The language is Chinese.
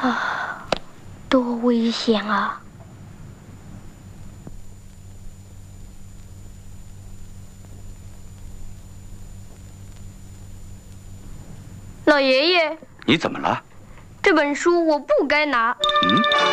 啊，多危险啊！老爷爷， 你怎么了？ 这本书我不该拿。 嗯。